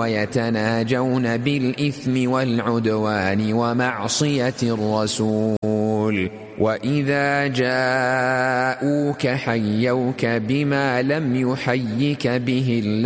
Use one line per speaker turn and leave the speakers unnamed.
ويتناجون بالإثم والعدوان ومعصية الرسول وإذا جاءوك حيوك بما لم يحيك به الله